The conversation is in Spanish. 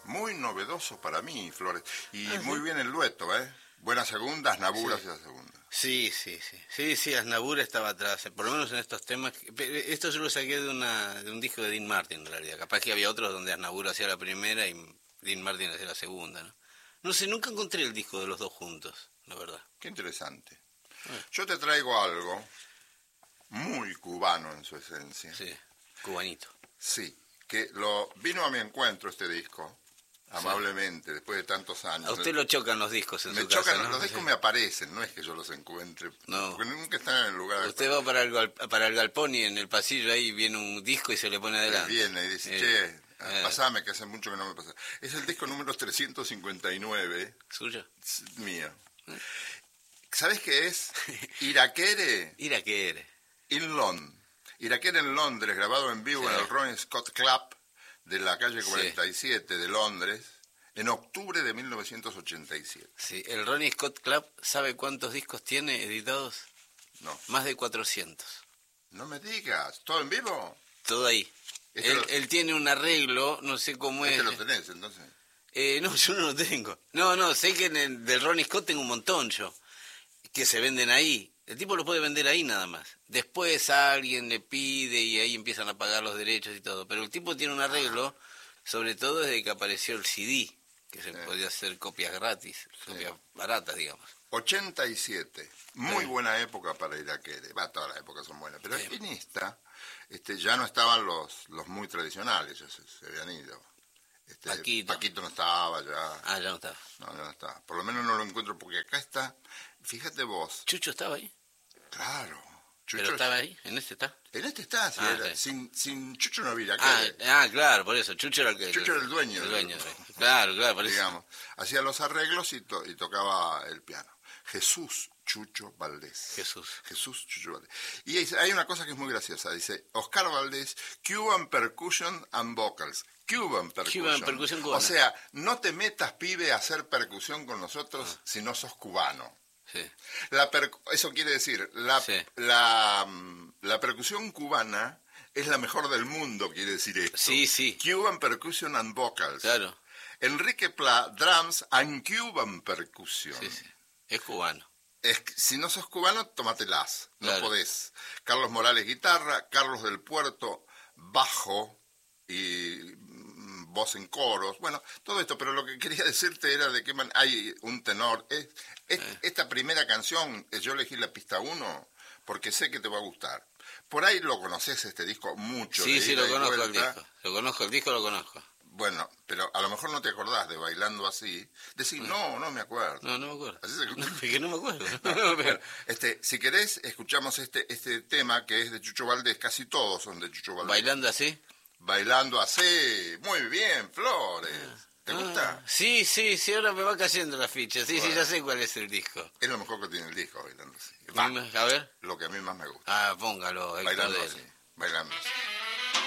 muy novedoso para mí, Flores. Y muy bien el dueto, ¿eh? Buena segunda, Aznavour hacia la segunda. Sí, Aznavour estaba atrás, por lo menos en estos temas. Esto yo lo saqué de un disco de Dean Martin, en realidad. Capaz que había otros donde Aznavour hacía la primera y Dean Martin hacía la segunda, ¿no? No sé, nunca encontré el disco de los dos juntos, la verdad. Qué interesante. Yo te traigo algo muy cubano en su esencia. Sí, cubanito. Sí, que vino a mi encuentro este disco, amablemente, después de tantos años. A usted lo chocan los discos en su casa, chocan, ¿no? los discos me aparecen, no es que yo los encuentre, no. Porque nunca están en el lugar. Usted va para el galpón y en el pasillo ahí viene un disco y se le pone adelante. Viene y dice, pasame, que hace mucho que no me pasa. Es el disco número 359. ¿Suyo? Mío. ¿Sabes qué es? Irakere. Irakere. In London. Irakere en Londres, grabado en vivo en el Ronnie Scott Club de la calle 47 de Londres, en octubre de 1987. Sí, el Ronnie Scott Club, ¿sabe cuántos discos tiene editados? No. Más de 400. No me digas, ¿todo en vivo? Todo ahí. Él tiene un arreglo, no sé cómo es. ¿Lo tenés, entonces? No, yo no lo tengo. No, sé que del Ronnie Scott tengo un montón yo, que se venden ahí. El tipo lo puede vender ahí nada más. Después alguien le pide y ahí empiezan a pagar los derechos y todo. Pero el tipo tiene un arreglo, sobre todo desde que apareció el CD, que se podía hacer copias gratis, copias baratas, digamos. 87, muy buena época para Irakere. Todas las épocas son buenas, pero en esta ya no estaban los muy tradicionales, ya se habían ido. Paquito no estaba ya. Ya no estaba. No, ya no estaba. Por lo menos no lo encuentro porque acá está, fíjate vos. ¿Chucho estaba ahí? Claro. Chucho ¿Pero estaba ahí? ¿En este está? En este está, sí. Sin Chucho no había claro, por eso. Chucho era el Chucho era el dueño. Claro, por eso. Digamos, hacía los arreglos y tocaba el piano. Jesús Chucho Valdés. Jesús Chucho Valdés. Y hay una cosa que es muy graciosa. Dice, Oscar Valdés, Cuban Percussion and Vocals. Cuban Percussion cubana. O sea, no te metas, pibe, a hacer percusión con nosotros si no sos cubano. Sí. Eso quiere decir, la percusión cubana es la mejor del mundo, quiere decir esto. Sí. Cuban Percussion and Vocals. Claro. Enrique Pla, Drums and Cuban Percussion. Sí. Es cubano. Si no sos cubano, tómatelas. No podés. Carlos Morales, guitarra. Carlos del Puerto, bajo y voz en coros. Bueno, todo esto. Pero lo que quería decirte era de que hay un tenor. Esta primera canción, yo elegí la pista 1 porque sé que te va a gustar. Por ahí lo conoces este disco mucho. Sí, lo conozco el disco. Lo conozco. Bueno, pero a lo mejor no te acordás de Bailando Así. Decís, no me acuerdo. No me acuerdo. Que no me acuerdo. Bueno, si querés, escuchamos este tema que es de Chucho Valdés. Casi todos son de Chucho Valdés. ¿Bailando Así? Bailando Así. Muy bien, Flores. ¿Te gusta? Sí, ahora me va cayendo la ficha. Sí, ya sé cuál es el disco. Es lo mejor que tiene el disco, Bailando Así. A ver. Lo que a mí más me gusta. Póngalo. Bailando Así. Bailando Así.